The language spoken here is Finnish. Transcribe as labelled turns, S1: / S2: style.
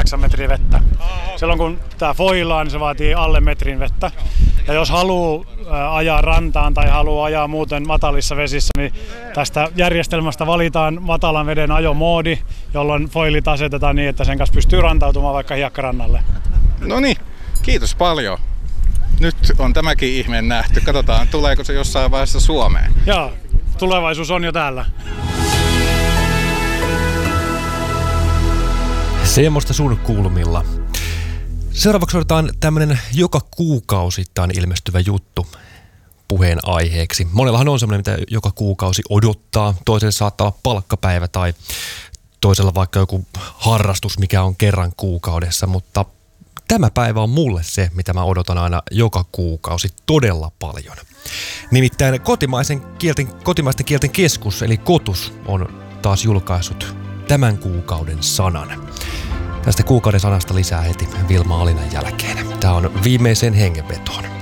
S1: 8 metriä vettä. Silloin kun tää foilaa, niin se vaatii alle metrin vettä. Ja jos haluaa ajaa rantaan tai haluaa ajaa muuten matalissa vesissä, niin tästä järjestelmästä valitaan matalan veden ajomoodi, jolloin foilit asetetaan niin, että sen kanssa pystyy rantautumaan vaikka hiekkarannalle.
S2: No niin, kiitos paljon. Nyt on tämäkin ihme nähty. Katsotaan, tuleeko se jossain vaiheessa Suomeen.
S1: Joo, tulevaisuus on jo täällä.
S3: Semmoista sun kulmilla. Seuraavaksi otetaan tämmönen joka kuukausittain ilmestyvä juttu puheen aiheeksi. Monellahan on semmoinen, mitä joka kuukausi odottaa. Toiselle saattaa olla palkkapäivä tai toisella vaikka joku harrastus, mikä on kerran kuukaudessa, mutta tämä päivä on mulle se, mitä mä odotan aina joka kuukausi todella paljon. Nimittäin kotimaisten kielten keskus, eli KOTUS, on taas julkaissut tämän kuukauden sanan. Tästä kuukauden sanasta lisää heti Vilma Alinan jälkeen. Tämä on viimeiseen hengenvetoon.